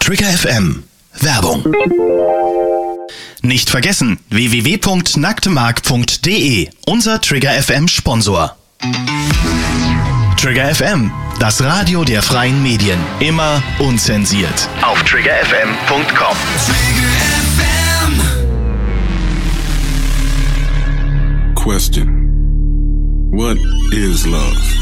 Trigger FM. Werbung. Nicht vergessen, www.nacktemark.de, unser Trigger FM Sponsor. Trigger FM, das Radio der freien Medien. Immer unzensiert. Auf triggerfm.com. Question: What is love?